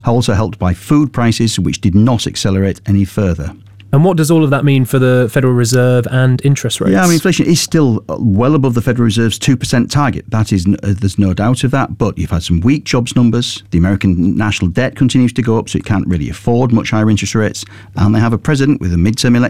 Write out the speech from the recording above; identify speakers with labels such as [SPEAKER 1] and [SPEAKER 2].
[SPEAKER 1] also helped by food prices, which did not accelerate any further.
[SPEAKER 2] And what does all of that mean for the Federal Reserve and interest rates?
[SPEAKER 1] Yeah, inflation is still well above the Federal Reserve's 2% target. That is, there's no doubt of that. But you've had some weak jobs numbers. The American national debt continues to go up, so it can't really afford much higher interest rates. And they have a president with a midterm election